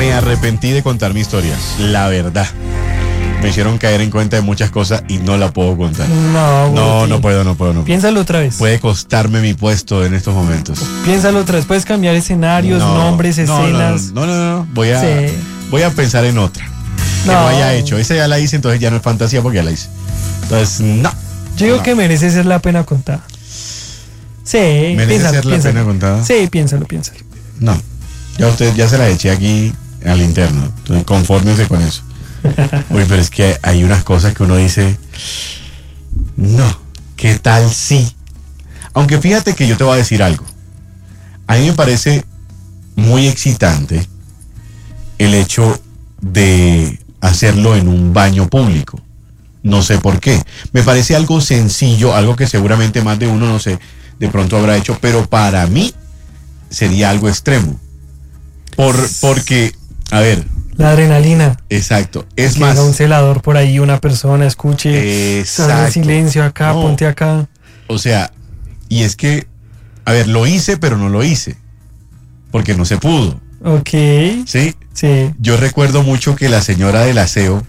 Me arrepentí de contar mi historia, la verdad. Me hicieron caer en cuenta de muchas cosas y no la puedo contar. No puedo. Piénsalo otra vez. Puede costarme mi puesto en estos momentos. Piénsalo otra vez. Puedes cambiar escenarios, nombres, escenas. No. Voy a pensar en otra. Que no haya hecho. Esa ya la hice, entonces ya no es fantasía porque ya la hice. Entonces, no. Yo digo que merece ser la pena contada. Sí, ¿merece ser la pena contada? Sí, piénsalo. No. Ya se la eché aquí al interno. Entonces, confórmese con eso. Uy, pero es que hay unas cosas que uno dice, no, ¿qué tal si? Aunque fíjate que yo te voy a decir algo. A mí me parece muy excitante el hecho de hacerlo en un baño público. No sé por qué. Me parece algo sencillo, algo que seguramente más de uno, no sé, de pronto habrá hecho, pero para mí sería algo extremo. Porque, a ver... La adrenalina. Exacto. Es más. Un celador por ahí, una persona, escuche. Exacto. En silencio acá, ponte acá. O sea, y es que, a ver, lo hice, pero no lo hice. Porque no se pudo. Ok. ¿Sí? Sí. Yo recuerdo mucho que la señora del aseo.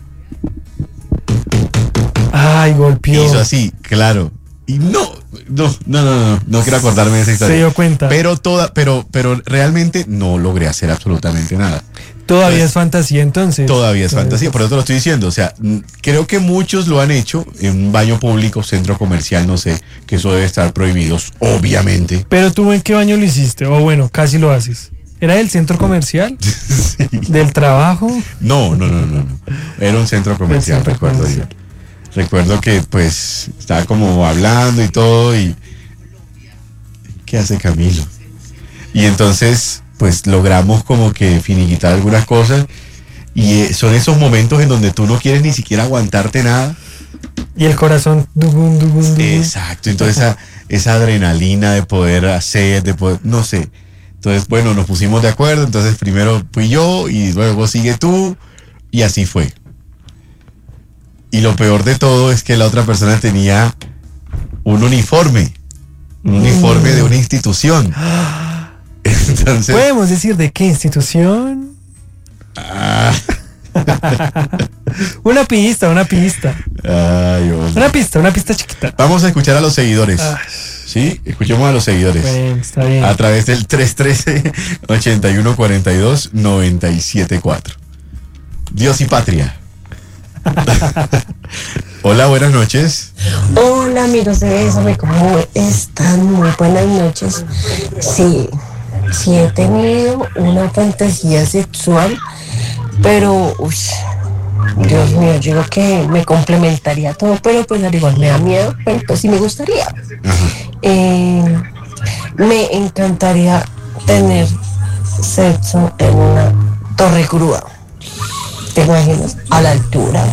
Ay, golpeó. Hizo así, claro. Y no quiero acordarme de esa historia. Se dio cuenta. Pero realmente no logré hacer absolutamente nada. Todavía es fantasía entonces. Todavía es fantasía, por eso te lo estoy diciendo. O sea, creo que muchos lo han hecho en un baño público, centro comercial, no sé, que eso debe estar prohibido, obviamente. Pero tú, ¿en qué baño lo hiciste? O bueno, casi lo haces. ¿Era del centro comercial? Sí. ¿Del trabajo? No. Era un centro comercial, recuerdo yo. Recuerdo que pues estaba como hablando y todo y... ¿Qué hace Camilo? Y entonces pues logramos como que finiquitar algunas cosas y son esos momentos en donde tú no quieres ni siquiera aguantarte nada. Y el corazón... Exacto, entonces esa adrenalina de poder hacer, de poder... No sé. Entonces, bueno, nos pusimos de acuerdo, entonces primero fui yo y luego sigue tú y así fue. Y lo peor de todo es que la otra persona tenía un uniforme de una institución. Entonces, ¿podemos decir de qué institución? Una pista. Ay, una pista chiquita. Vamos a escuchar a los seguidores. Sí, escuchemos a los seguidores. Bueno, está bien. A través del 313-8142-974. Dios y patria. Hola, buenas noches. Hola, amigos de Bésame, ¿cómo están? Muy buenas noches. Sí, he tenido una fantasía sexual, pero, Dios mío, yo creo que me complementaría todo, pero pues al igual me da miedo, pero pues sí me gustaría. Me encantaría tener sexo en una torre grúa. ¿Te imaginas? A la altura.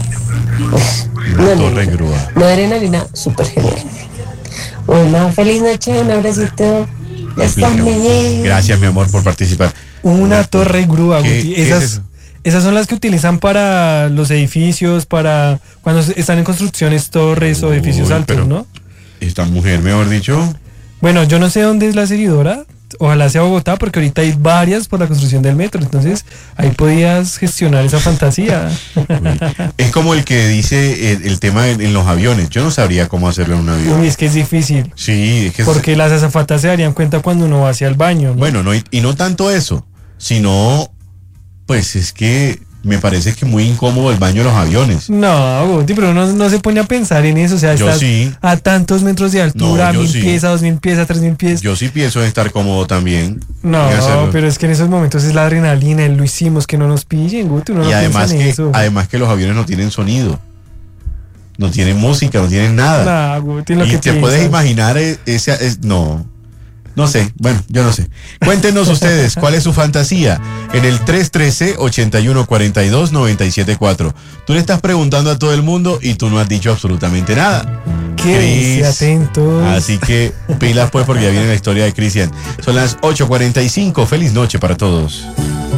Una adrenalina súper genial. Una feliz noche, un abracito. Gracias, mi amor, por participar. Una torre grúa, Guti. Esas son las que utilizan para los edificios, para cuando están en construcciones, torres o edificios altos, ¿no? Esta mujer, mejor dicho. Bueno, yo no sé dónde es la seguidora. Ojalá sea Bogotá, porque ahorita hay varias por la construcción del metro. Entonces, ahí podías gestionar esa fantasía. Es como el que dice el tema en los aviones. Yo no sabría cómo hacerlo en un avión. Uy, es que es difícil. Sí, es que porque las azafatas se darían cuenta cuando uno va hacia el baño, ¿no? Bueno, y no tanto eso, sino, pues es que me parece que muy incómodo el baño de los aviones. No, Guti, pero uno no se pone a pensar en eso. O sea, estás a tantos metros de altura, 1000 pies, a 2000 pies, a 3000 pies. Yo sí pienso en estar cómodo también. No, pero es que en esos momentos es la adrenalina, lo hicimos, que no nos pillen, Guti. Uno y no además piensa en eso. Además que los aviones no tienen sonido. No tienen música, no tienen nada. No, Guti, lo y que te puedes imaginar No sé, bueno, yo no sé. Cuéntenos ustedes, ¿cuál es su fantasía? En el 313-8142-974. Tú le estás preguntando a todo el mundo y tú no has dicho absolutamente nada. Quédense atentos. Así que pilas pues porque ya viene la historia de Cristian. Son las 8:45. Feliz noche para todos.